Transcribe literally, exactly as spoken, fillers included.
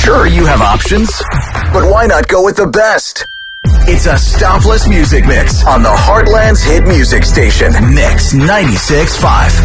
Sure, you have options, but why not go with the best? It's a stopless music mix on the Heartland's hit music station, Mix ninety-six point five.